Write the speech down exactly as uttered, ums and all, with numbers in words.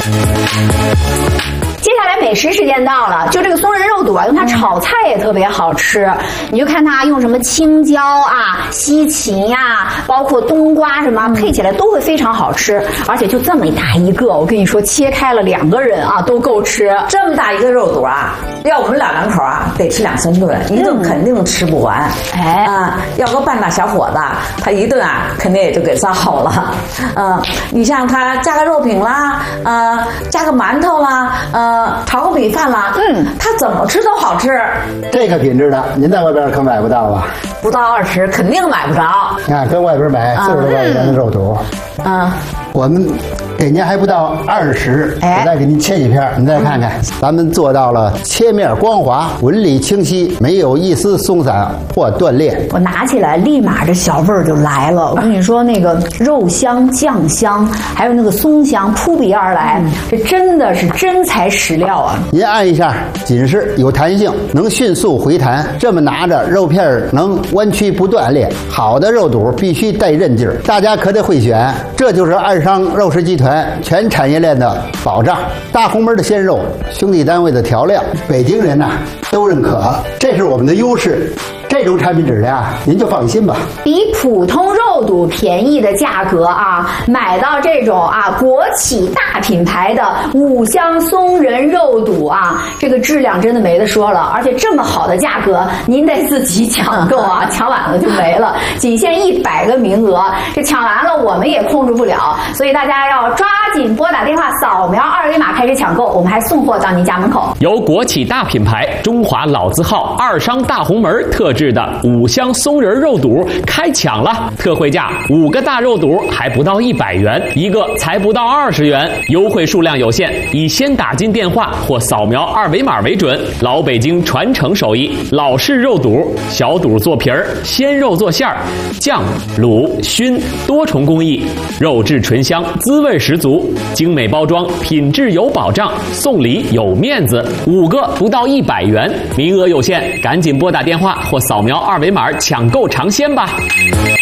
接下来美食时间到了，就这个松仁肉肚啊，用它炒菜也特别好吃。你就看它用什么青椒啊、西芹呀、啊，包括冬瓜什么，配起来都会非常好吃。而且就这么一大一个，我跟你说，切开了两个人啊都够吃。 这么大一个肉肚啊，要我们老两口啊，得吃两三顿，一顿肯定吃不完。哎啊，要个半大小伙子，他一顿啊，肯定也就给造好了。嗯、呃，你像他加个肉饼啦，呃，加个馒头啦，呃。炒个米饭啦，嗯，它怎么吃都好吃。 这个品质的，您在外边可买不到啊。 不到二十，肯定买不着。 啊，跟外边买四十多块钱的肉肚， 嗯， 我们给您还不到二十，我再给您切几片，您再看看，咱们做到了切面光滑，纹理清晰，没有一丝松散或断裂。 我拿起来，立马这小味儿就来了。我跟你说，那个肉香、酱香，还有那个松香扑鼻而来，嗯、这真的是真材实料啊！ 您按一下，紧实有弹性，能迅速回弹。这么拿着，肉片能弯曲不断裂。好的肉肚必须带韧劲儿，大家可得会选。这就是爱商肉食集团全产业链的保障。大红门的鲜肉，兄弟单位的调料，北京人呐、啊、都认可，这是我们的优势。这种产品质量，您就放心吧。 比普通肉肚便宜的价格啊，买到这种啊国企大品牌的五香松仁肉肚啊，这个质量真的没得说了。而且这么好的价格，您得自己抢购啊，抢晚了就没了。仅限一百个名额，这抢完了我们也控制不了，所以大家要抓紧拨打电话，扫描二维码开始抢购，我们还送货到您家门口。 由国企大品牌中华老字号二商大红门特制的五香松仁肉肚开抢了，特惠价五个大肉肚还不到一百元，一个才不到二十元，优惠数量有限，以先打进电话或扫描二维码为准。老北京传承手艺，老式肉肚，小肚做皮儿，鲜肉做馅儿，酱、卤、熏多重工艺，肉质醇香，滋味十足，精美包装，品质有保障，送礼有面子，五个不到一百元，名额有限，赶紧拨打电话或扫描二维码抢购尝鲜吧。